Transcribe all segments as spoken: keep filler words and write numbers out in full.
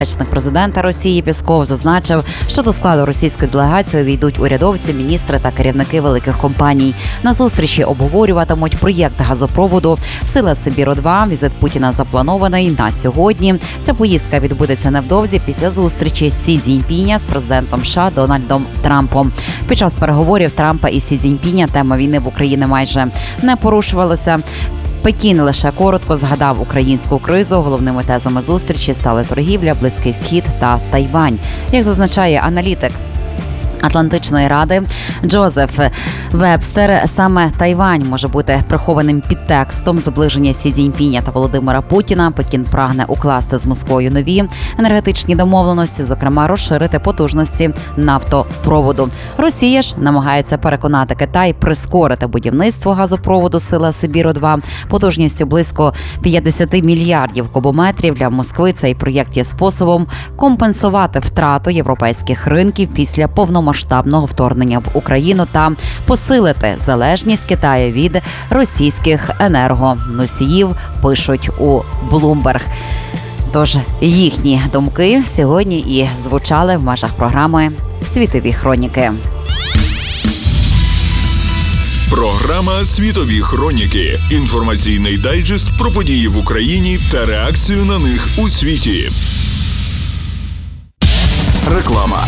Речник президента Росії Пєсков зазначив, що до складу російської делегації увійдуть урядовці, міністри та керівники великих компаній. На зустрічі обговорюватимуть проєкт газопроводу «Сила Сибіру-два». Візит Путіна запланований на сьогодні. Ця поїздка відбудеться невдовзі після зустрічі Сі Цзіньпіня з президентом США Дональдом Трампом. Під час переговорів Трампа і Сі Цзіньпіня тема війни в Україні майже не порушувалася. Пекін лише коротко згадав українську кризу. Головними тезами зустрічі стали торгівля, Близький Схід та Тайвань. Як зазначає аналітик Атлантичної ради Джозеф Вебстер, саме Тайвань може бути прихованим підтекстом зближення Сі Цзіньпіня та Володимира Путіна. Пекін прагне укласти з Москвою нові енергетичні домовленості, зокрема розширити потужності нафтопроводу. Росія ж намагається переконати Китай прискорити будівництво газопроводу «Сила Сибіру-два» потужністю близько п'ятдесят мільярдів кубометрів. Для Москви цей проєкт є способом компенсувати втрату європейських ринків після повномасштабного масштабного вторгнення в Україну та посилити залежність Китаю від російських енергоносіїв, пишуть у Bloomberg. Тож їхні думки сьогодні і звучали в межах програми «Світові хроніки». Програма «Світові хроніки». Інформаційний дайджест про події в Україні та реакцію на них у світі. Реклама.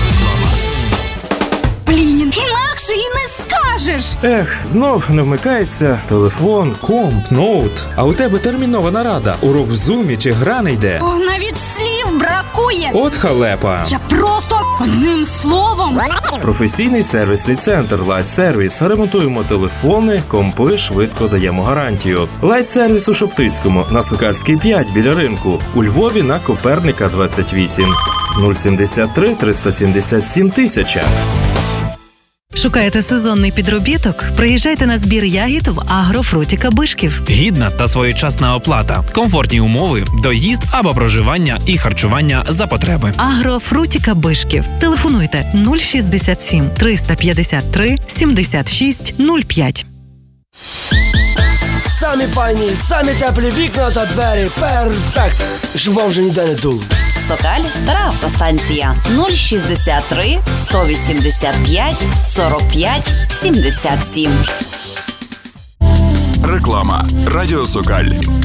Блін, інакше і не скажеш. Ех, знов не вмикається телефон, комп, ноут. А у тебе термінова нарада, урок в зумі чи гра не йде. О, навіть слів бракує. От халепа. Я просто одним словом. Професійний сервісний центр Light Service. Ремонтуємо телефони, компи, швидко даємо гарантію. Light Service у Шоптицькому, на Сокальській п'ять біля ринку. У Львові на Коперника двадцять вісім. нуль сімдесят три триста сімдесят сім тисяча. Шукаєте сезонний підробіток? Приїжджайте на збір ягід в Агрофрутіка Бишків. Гідна та своєчасна оплата, комфортні умови, доїзд або проживання і харчування за потреби. Агрофрутіка Бишків. Телефонуйте нуль шістдесят сім триста п'ятдесят три сімдесят шість нуль п'ять. Самі файні, самі теплі вікна та двері. Перфект! Щоб вам вже ніде не дуло. Сокаль, стара автостанція. нуль шістдесят три сто вісімдесят п'ять сорок п'ять сімдесят сім. Реклама. Радіо Сокаль.